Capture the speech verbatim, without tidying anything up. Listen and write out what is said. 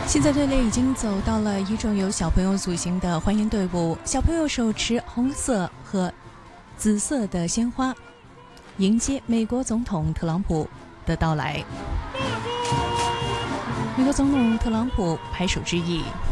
现在队列已经走到了一众由小朋友组成的欢迎队伍，小朋友手持红色和紫色的鲜花，迎接美国总统特朗普的到来。美国总统特朗普拍手致意。